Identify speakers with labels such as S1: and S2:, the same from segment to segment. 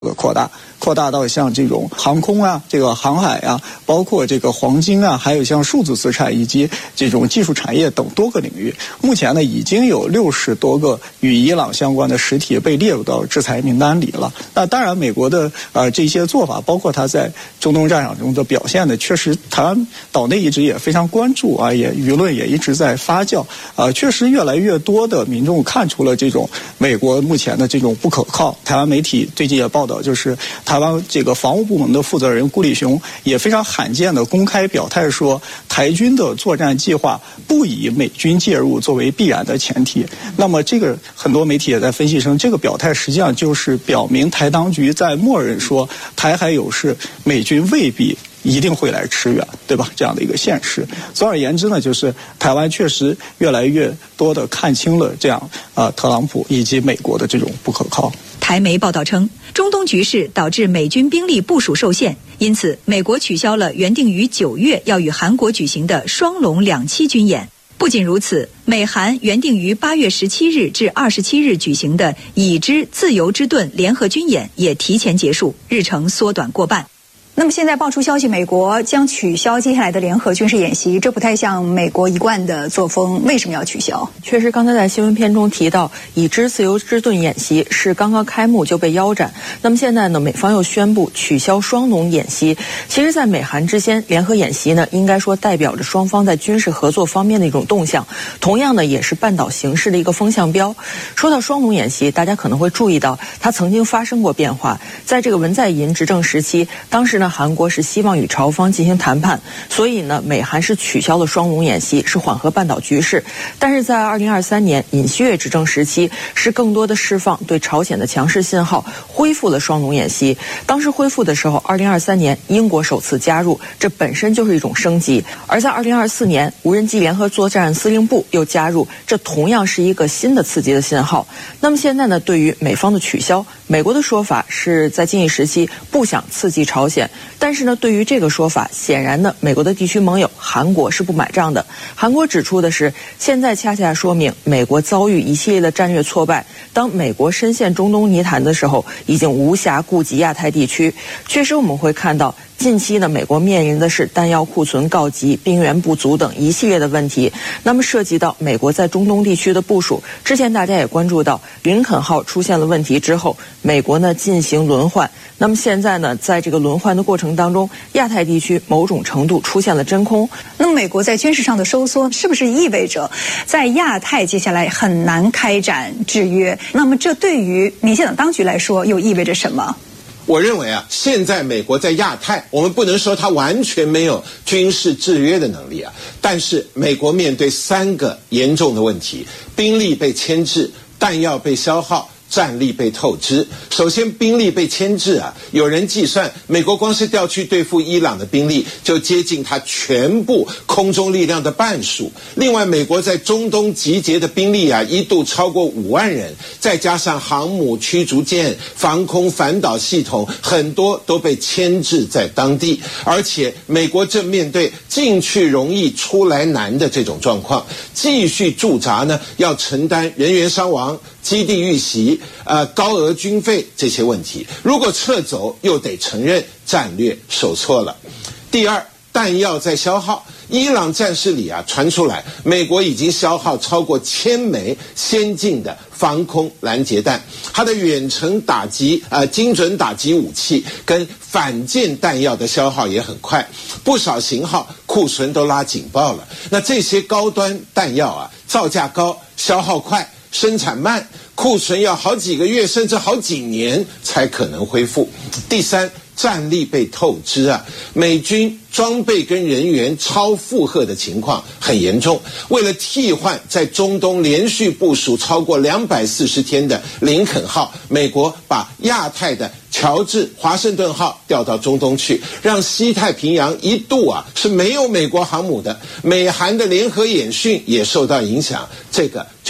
S1: 扩大到像这种航空啊、这个航海啊，包括这个黄金啊，还有像数字资产以及这种技术产业等多个领域。目前呢，已经有60多个与伊朗相关的实体被列入到制裁名单里了。那当然，美国的这些做法，包括它在中东战场中的表现呢，确实台湾岛内一直也非常关注啊，也舆论也一直在发酵确实越来越多的民众看出了这种美国目前的这种不可靠。台湾媒体最近也报道，就是台湾这个防务部门的负责人顾立雄也非常罕见的公开表态说，台军的作战计划不以美军介入作为必然的前提。那么这个很多媒体也在分析称，这个表态实际上就是表明台当局在默认说台海有事，美军未必一定会来驰援，对吧？这样的一个现实。总而言之呢，就是台湾确实越来越多的看清了这样特朗普以及美国的这种不可靠。
S2: 台媒报道称，中东局势导致美军兵力部署受限，因此美国取消了原定于9月要与韩国举行的双龙2栖军演。不仅如此，美韩原定于8月17日至27日举行的已知自由之盾联合军演也提前结束，日程缩短过半。那么现在爆出消息，美国将取消接下来的联合军事演习，这不太像美国一贯的作风，为什么要取消？
S3: 确实，刚才在新闻片中提到，已知自由之盾演习是刚刚开幕就被腰斩。那么现在呢，美方又宣布取消双龙演习。其实，在美韩之间，联合演习呢，应该说代表着双方在军事合作方面的一种动向，同样呢，也是半岛形势的一个风向标。说到双龙演习，大家可能会注意到，它曾经发生过变化。在这个文在寅执政时期，当时呢，韩国是希望与朝方进行谈判，所以呢，美韩是取消了双龙演习，是缓和半岛局势。但是在2023年尹锡悦执政时期，是更多的释放对朝鲜的强势信号，恢复了双龙演习。当时恢复的时候，2023年英国首次加入，这本身就是一种升级。而在2024年，无人机联合作战司令部又加入，这同样是一个新的刺激的信号。那么现在呢，对于美方的取消，美国的说法是在近一时期不想刺激朝鲜。但是呢，对于这个说法，显然呢，美国的地区盟友韩国是不买账的。韩国指出的是，现在恰恰说明美国遭遇一系列的战略挫败。当美国深陷中东泥潭的时候，已经无暇顾及亚太地区。确实，我们会看到，近期呢，美国面临的是弹药库存告急、兵源不足等一系列的问题。那么涉及到美国在中东地区的部署，之前大家也关注到林肯号出现了问题之后，美国呢进行轮换。那么现在呢，在这个轮换的过程当中，亚太地区某种程度出现了真空。
S2: 那么美国在军事上的收缩，是不是意味着在亚太接下来很难开展制约？那么这对于民进党当局来说，又意味着什么？
S4: 我认为现在美国在亚太，我们不能说它完全没有军事制约的能力但是美国面对3个严重的问题：兵力被牵制，弹药被消耗，战力被透支。首先，兵力被牵制有人计算，美国光是调去对付伊朗的兵力就接近它全部空中力量的半数。另外，美国在中东集结的兵力一度超过5万人，再加上航母、驱逐舰、防空反导系统，很多都被牵制在当地。而且，美国正面对进去容易出来难的这种状况，继续驻扎呢，要承担人员伤亡、基地遇袭、高额军费这些问题。如果撤走，又得承认战略受挫了。第二，弹药在消耗。伊朗战事里传出来，美国已经消耗超过1000枚先进的防空拦截弹，它的远程打击精准打击武器跟反舰弹药的消耗也很快，不少型号库存都拉警报了。那这些高端弹药造价高，消耗快，生产慢，库存要好几个月甚至好几年才可能恢复。第三，战力被透支美军装备跟人员超负荷的情况很严重。为了替换在中东连续部署超过240天的林肯号，美国把亚太的乔治华盛顿号调到中东去，让西太平洋一度是没有美国航母的。美韩的联合演训也受到影响，这个就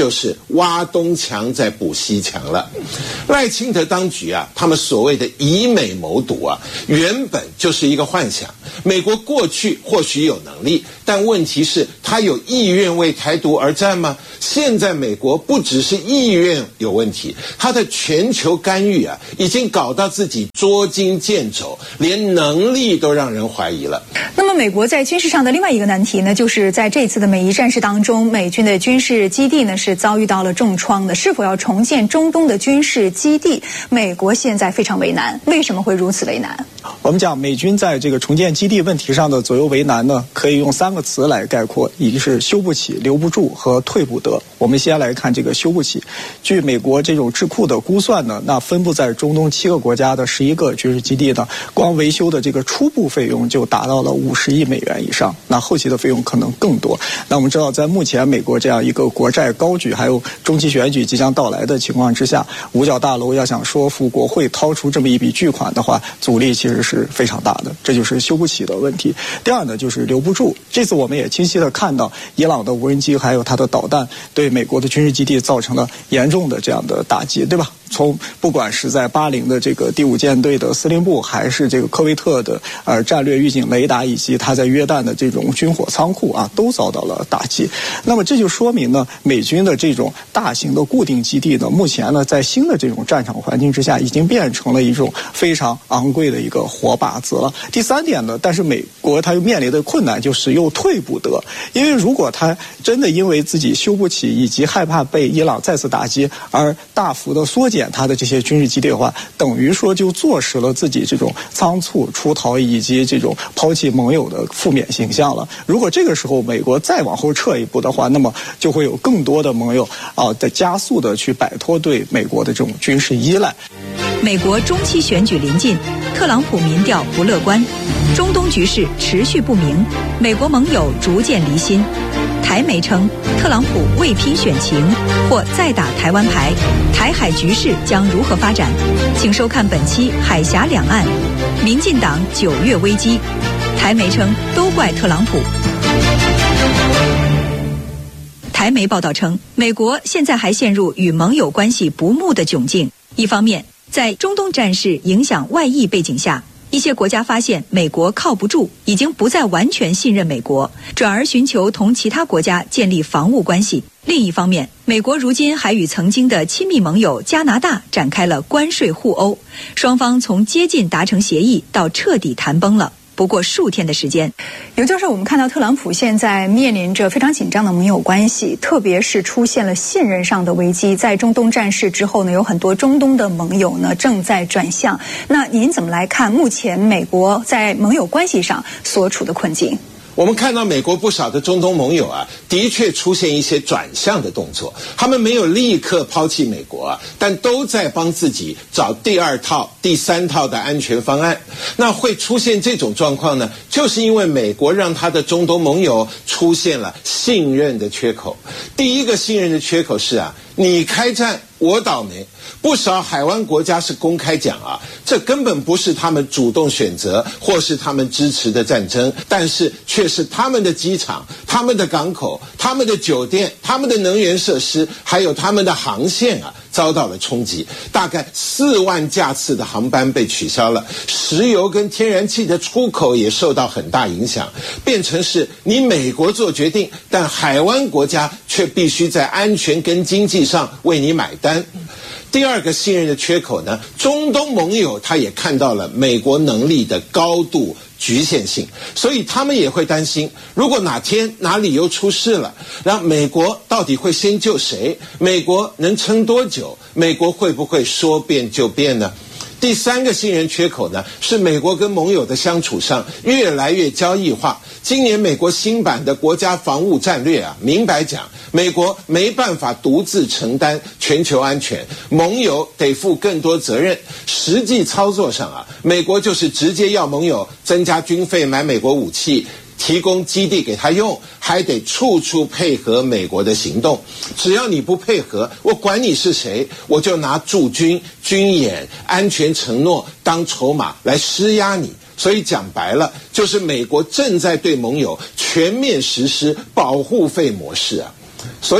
S4: 就是挖东墙再补西墙了。赖清德当局啊，他们所谓的以美谋独啊，原本就是一个幻想。美国过去或许有能力，但问题是他有意愿为台独而战吗？现在美国不只是意愿有问题，他的全球干预啊，已经搞到自己捉襟见肘，连能力都让人怀疑了。
S2: 那么美国在军事上的另外一个难题呢，就是在这次的美伊战事当中，美军的军事基地呢是遭遇到了重创的，是否要重建中东的军事基地，美国现在非常为难。为什么会如此为难？
S1: 我们讲美军在这个重建基地问题上的左右为难呢，可以用3个词来概括，一个是修不起、留不住和退不得。我们先来看这个修不起。据美国这种智库的估算呢，那分布在中东7个国家的11个军事基地呢，光维修的这个初步费用就达到了50亿美元以上，那后期的费用可能更多。那我们知道，在目前美国这样一个国债高举，还有中期选举即将到来的情况之下，五角大楼要想说服国会掏出这么一笔巨款的话，阻力其实是非常大的，这就是修不起的问题。第二呢，就是留不住。这次我们也清晰的看到，伊朗的无人机还有它的导弹对美国的军事基地造成了严重的这样的打击，对吧？从不管是在巴林的这个第5舰队的司令部，还是这个科威特的战略预警雷达，以及它在约旦的这种军火仓库啊，都遭到了打击。那么这就说明呢，美军的这种大型的固定基地呢，目前呢在新的这种战场环境之下，已经变成了一种非常昂贵的一个活靶子了。第3点呢，但是美国它又面临的困难就是又退不得，因为如果它真的因为自己修不起，以及害怕被伊朗再次打击而大幅的缩减它的这些军事基地的话，等于说就坐实了自己这种仓促出逃以及这种抛弃盟友的负面形象了。如果这个时候美国再往后撤一步的话，那么就会有更多的盟友在加速的去摆脱对美国的这种军事依赖。
S2: 美国中期选举临近，特朗普民调不乐观，中东局势持续不明，美国盟友逐渐离心。台媒称，特朗普未拼选情，或再打台湾牌，台海局势将如何发展？请收看本期《海峡两岸》。民进党9月危机，台媒称都怪特朗普。台媒报道称，美国现在还陷入与盟友关系不睦的窘境。一方面，在中东战事影响外溢背景下，一些国家发现美国靠不住，已经不再完全信任美国，转而寻求同其他国家建立防务关系。另一方面，美国如今还与曾经的亲密盟友加拿大展开了关税互殴，双方从接近达成协议到彻底谈崩了不过数天的时间。尤教授，我们看到特朗普现在面临着非常紧张的盟友关系，特别是出现了信任上的危机。在中东战事之后呢，有很多中东的盟友呢正在转向。那您怎么来看目前美国在盟友关系上所处的困境？
S4: 我们看到美国不少的中东盟友啊，的确出现一些转向的动作。他们没有立刻抛弃美国啊，但都在帮自己找第2套、第3套的安全方案。那会出现这种状况呢，就是因为美国让他的中东盟友出现了信任的缺口。第一个信任的缺口是啊，你开战我倒霉。不少海湾国家是公开讲啊，这根本不是他们主动选择或是他们支持的战争，但是却是他们的机场、他们的港口、他们的酒店、他们的能源设施，还有他们的航线啊，遭到了冲击。大概4万架次的航班被取消了，石油跟天然气的出口也受到很大影响，变成是你美国做决定，但海湾国家却必须在安全跟经济上为你买单。第2个信任的缺口呢，中东盟友他也看到了美国能力的高度局限性，所以他们也会担心，如果哪天哪里又出事了，然后美国到底会先救谁？美国能撑多久？美国会不会说变就变呢？第3个信任缺口呢，是美国跟盟友的相处上越来越交易化。今年美国新版的国家防务战略啊，明白讲，美国没办法独自承担全球安全，盟友得负更多责任。实际操作上啊，美国就是直接要盟友增加军费买美国武器，提供基地给他用，还得处处配合美国的行动。只要你不配合，我管你是谁，我就拿驻军、军演、安全承诺当筹码来施压你。所以讲白了，就是美国正在对盟友全面实施保护费模式啊。所以啊，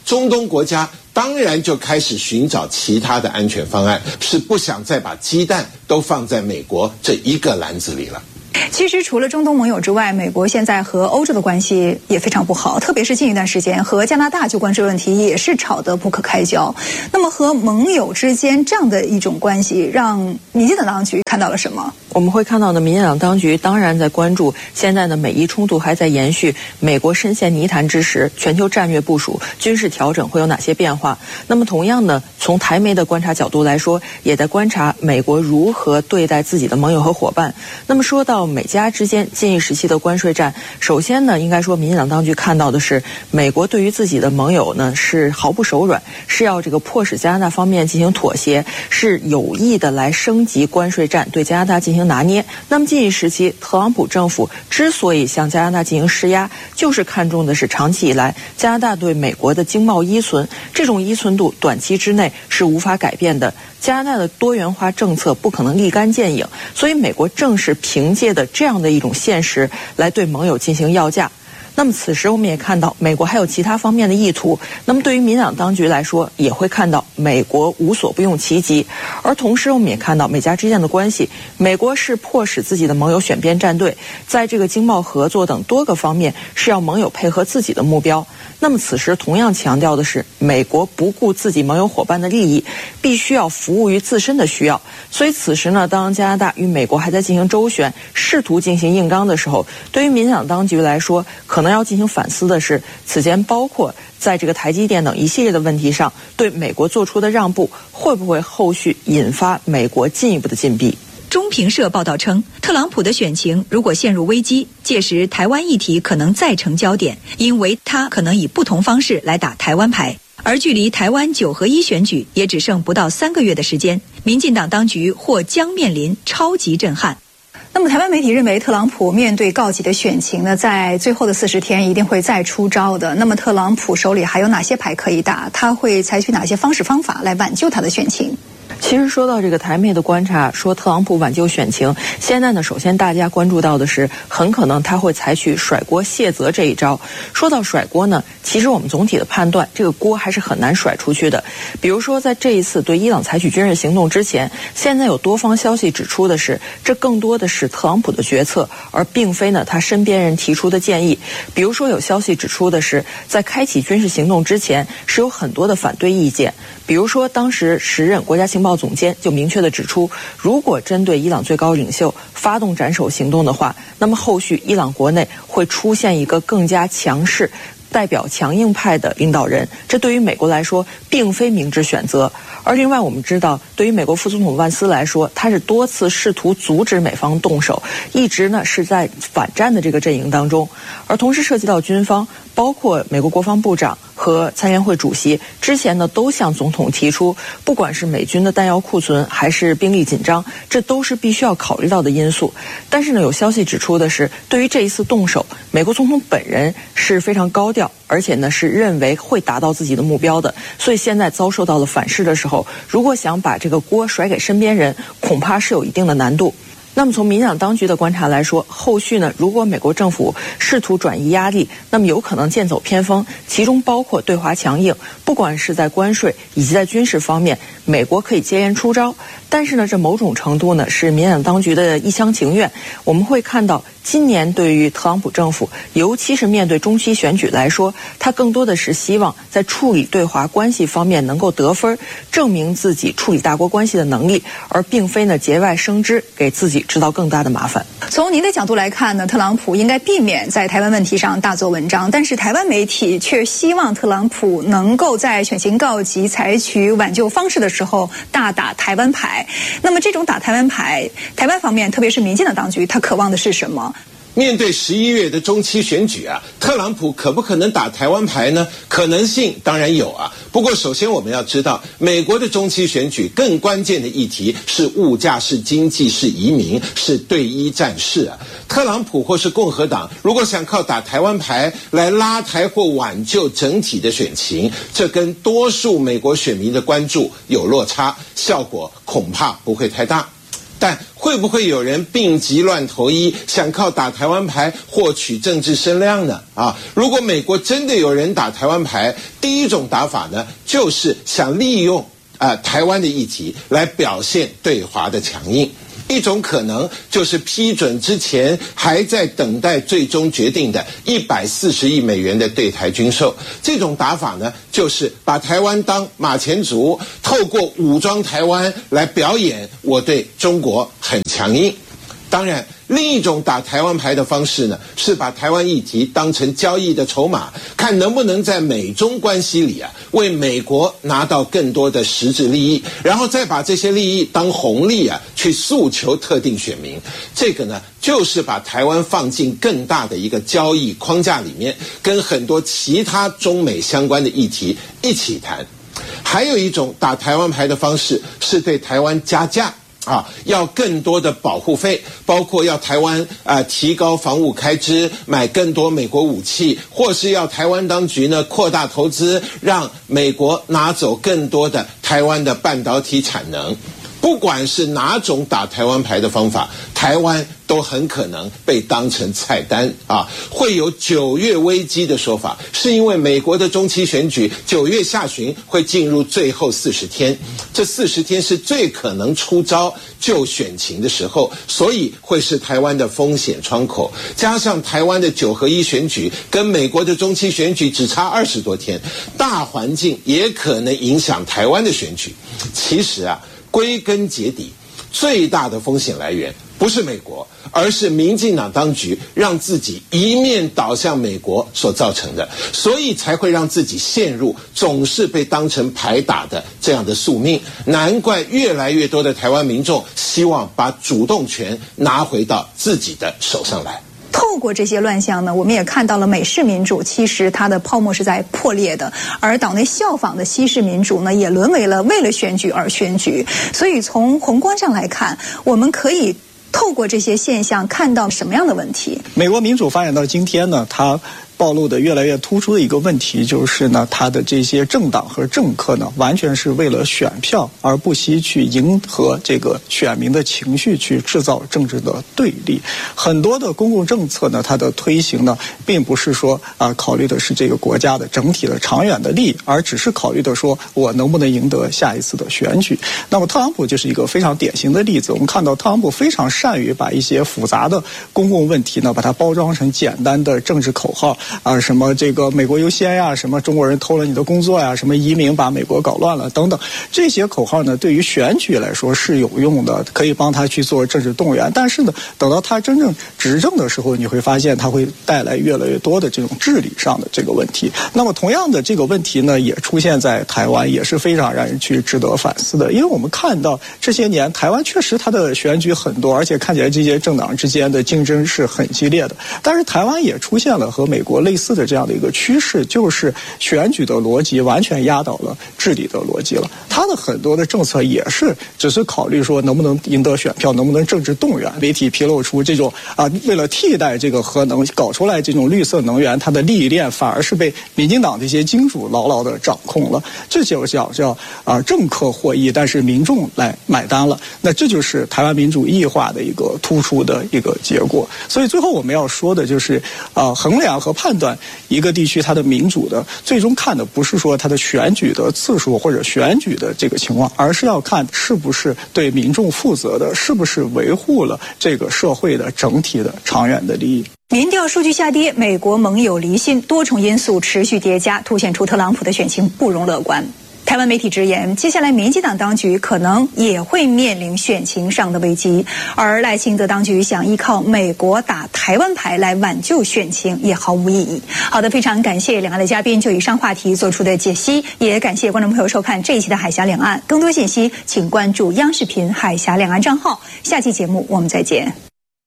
S4: 中东国家当然就开始寻找其他的安全方案，是不想再把鸡蛋都放在美国这一个篮子里了。
S5: 其实除了中东盟友之外，美国现在和欧洲的关系也非常不好，特别是近一段时间和加拿大就关税问题也是吵得不可开交。那么和盟友之间这样的一种关系，让民进党当局看到了什么？
S3: 我们会看到呢，民进党当局当然在关注现在呢美伊冲突还在延续，美国深陷泥潭之时，全球战略部署、军事调整会有哪些变化？那么同样呢，从台媒的观察角度来说，也在观察美国如何对待自己的盟友和伙伴。那么说到美加之间近一时期的关税战，首先呢，应该说民进党当局看到的是，美国对于自己的盟友呢是毫不手软，是要这个迫使加拿大方面进行妥协，是有意的来升级关税战，对加拿大进行拿捏。那么近一时期，特朗普政府之所以向加拿大进行施压，就是看重的是长期以来加拿大对美国的经贸依存，这种依存度短期之内是无法改变的。加拿大的多元化政策不可能立竿见影，所以美国正是凭借的这样的一种现实来对盟友进行要价。那么此时我们也看到美国还有其他方面的意图，那么对于民进党当局来说，也会看到美国无所不用其极。而同时我们也看到美加之间的关系，美国是迫使自己的盟友选边站队，在这个经贸合作等多个方面是要盟友配合自己的目标。那么此时同样强调的是，美国不顾自己盟友伙伴的利益，必须要服务于自身的需要。所以此时呢，当加拿大与美国还在进行周旋，试图进行硬刚的时候，对于民进党当局来说，可能要进行反思的是，此前包括在这个台积电等一系列的问题上，对美国做出的让步，会不会后续引发美国进一步的禁闭？
S2: 中评社报道称，特朗普的选情如果陷入危机，届时台湾议题可能再成焦点，因为他可能以不同方式来打台湾牌。而距离台湾9合1选举也只剩不到3个月的时间，民进党当局或将面临超级震撼。
S5: 那么台湾媒体认为，特朗普面对告急的选情呢，在最后的40天一定会再出招的。那么特朗普手里还有哪些牌可以打？他会采取哪些方式方法来挽救他的选情？
S3: 其实说到这个台媒的观察，说特朗普挽救选情，现在呢，首先大家关注到的是，很可能他会采取甩锅卸责这一招。说到甩锅呢，其实我们总体的判断，这个锅还是很难甩出去的。比如说，在这一次对伊朗采取军事行动之前，现在有多方消息指出的是，这更多的是特朗普的决策，而并非呢他身边人提出的建议。比如说，有消息指出的是，在开启军事行动之前，是有很多的反对意见。比如说，当时时任国家情报总监就明确地指出，如果针对伊朗最高领袖发动斩首行动的话，那么后续伊朗国内会出现一个更加强势、代表强硬派的领导人，这对于美国来说并非明智选择。而另外我们知道，对于美国副总统万斯来说，他是多次试图阻止美方动手，一直呢是在反战的这个阵营当中。而同时涉及到军方，包括美国国防部长和参联会主席之前呢都向总统提出，不管是美军的弹药库存还是兵力紧张，这都是必须要考虑到的因素。但是呢，有消息指出的是，对于这一次动手，美国总统本人是非常高调，而且呢是认为会达到自己的目标的。所以现在遭受到了反噬的时候，如果想把这个锅甩给身边人，恐怕是有一定的难度。那么从民进党当局的观察来说，后续呢，如果美国政府试图转移压力，那么有可能剑走偏锋，其中包括对华强硬，不管是在关税以及在军事方面，美国可以接连出招。但是呢，这某种程度呢是民进党当局的一厢情愿。我们会看到，今年对于特朗普政府，尤其是面对中期选举来说，他更多的是希望在处理对华关系方面能够得分，证明自己处理大国关系的能力，而并非呢节外生枝，给自己制造更大的麻烦。
S5: 从您的角度来看呢，特朗普应该避免在台湾问题上大做文章，但是台湾媒体却希望特朗普能够在选情告急、采取挽救方式的时候大打台湾牌。那么这种打台湾牌，台湾方面特别是民进党当局，他渴望的是什么？
S4: 面对11月的中期选举啊，特朗普可不可能打台湾牌呢？可能性当然有啊。不过首先我们要知道，美国的中期选举更关键的议题是物价、是经济、是移民、是对伊战事啊。特朗普或是共和党如果想靠打台湾牌来拉抬或挽救整体的选情，这跟多数美国选民的关注有落差，效果恐怕不会太大。 但会不会有人病急乱投医，想靠打台湾牌获取政治声量呢？如果美国真的有人打台湾牌，第一种打法呢，就是想利用台湾的议题来表现对华的强硬。一种可能就是批准之前还在等待最终决定的140亿美元的对台军售。这种打法呢，就是把台湾当马前卒，透过武装台湾来表演我对中国很强硬。当然，另一种打台湾牌的方式呢，是把台湾议题当成交易的筹码，看能不能在美中关系里为美国拿到更多的实质利益，然后再把这些利益当红利去诉求特定选民。这个呢，就是把台湾放进更大的一个交易框架里面，跟很多其他中美相关的议题一起谈。还有一种打台湾牌的方式，是对台湾加价。要更多的保护费，包括要台湾提高防务开支，买更多美国武器，或是要台湾当局呢扩大投资，让美国拿走更多的台湾的半导体产能。不管是哪种打台湾牌的方法，台湾都很可能被当成菜单会有9月危机的说法，是因为美国的中期选举9月下旬会进入最后40天，这40天是最可能出招就选情的时候，所以会是台湾的风险窗口。加上台湾的9合1选举跟美国的中期选举只差20多天，大环境也可能影响台湾的选举。其实归根结底，最大的风险来源不是美国，而是民进党当局让自己一面倒向美国所造成的，所以才会让自己陷入总是被当成牌打的这样的宿命。难怪越来越多的台湾民众希望把主动权拿回到自己的手上来。
S5: 透过这些乱象呢，我们也看到了美式民主其实它的泡沫是在破裂的，而岛内效仿的西式民主呢，也沦为了为了选举而选举。所以从宏观上来看，我们可以透过这些现象看到什么样的问题？
S1: 美国民主发展到今天呢，它暴露的越来越突出的一个问题就是呢，它的这些政党和政客呢，完全是为了选票而不惜去迎合这个选民的情绪，去制造政治的对立。很多的公共政策呢，它的推行呢，并不是说考虑的是这个国家的整体的长远的利益，而只是考虑的说我能不能赢得下一次的选举。那么特朗普就是一个非常典型的例子。我们看到特朗普非常善于把一些复杂的公共问题呢，把它包装成简单的政治口号。什么这个美国优先呀，什么中国人偷了你的工作呀，什么移民把美国搞乱了等等，这些口号呢，对于选举来说是有用的，可以帮他去做政治动员。但是呢，等到他真正执政的时候，你会发现他会带来越来越多的这种治理上的这个问题。那么同样的这个问题呢，也出现在台湾，也是非常让人去值得反思的。因为我们看到这些年台湾确实它的选举很多，而且看起来这些政党之间的竞争是很激烈的。但是台湾也出现了和美国类似的这样的一个趋势，就是选举的逻辑完全压倒了治理的逻辑了。他的很多的政策也是只是考虑说能不能赢得选票，能不能政治动员。媒体披露出这种为了替代这个核能搞出来这种绿色能源，它的利益链反而是被民进党这些金主牢牢的掌控了。这就叫政客获益，但是民众来买单了。那这就是台湾民主异化的一个突出的一个结果。所以最后我们要说的就是衡量和判断一个地区它的民主的最终看的不是说它的选举的次数或者选举的这个情况，而是要看是不是对民众负责的，是不是维护了这个社会的整体的长远的利益。
S5: 民调数据下跌，美国盟友离心，多重因素持续叠加，凸显出特朗普的选情不容乐观。台湾媒体直言，接下来民进党当局可能也会面临选情上的危机，而赖清德当局想依靠美国打台湾牌来挽救选情也毫无意义。好的，非常感谢两岸的嘉宾就以上话题做出的解析，也感谢观众朋友收看这一期的海峡两岸。更多信息请关注央视频海峡两岸账号。下期节目我们再见。